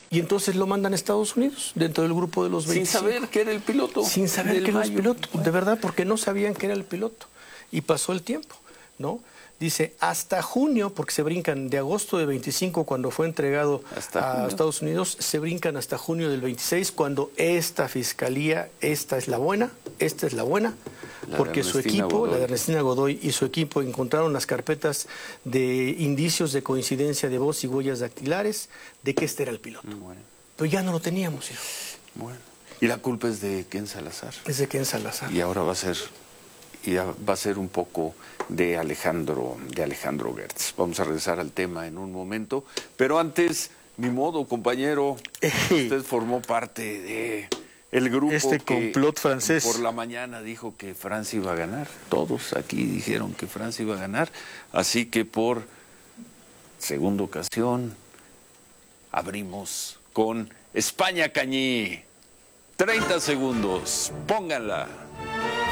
Y entonces lo mandan a Estados Unidos, dentro del grupo de los 25. Sin saber que era el piloto. Sin saber que era el piloto, de verdad, porque no sabían que era el piloto. Y pasó el tiempo, ¿no? Dice, hasta junio, porque se brincan de agosto de 25, cuando fue entregado a Estados Unidos, se brincan hasta junio del 26, cuando esta fiscalía, esta es la buena, porque su equipo, la de Ernestina Godoy y su equipo, encontraron las carpetas de indicios de coincidencia de voz y huellas dactilares de que este era el piloto. Bueno. Pero ya no lo teníamos, hijo. Bueno. Y la culpa es de Ken Salazar. Es de Ken Salazar. Y ahora va a ser un poco de Alejandro Gertz. Vamos a regresar al tema en un momento, pero antes, ni modo, compañero, usted formó parte de el grupo este complot francés. Por la mañana dijo que Francia iba a ganar. Todos aquí dijeron que Francia iba a ganar, así que por segunda ocasión abrimos con España Cañí. 30 segundos, pónganla.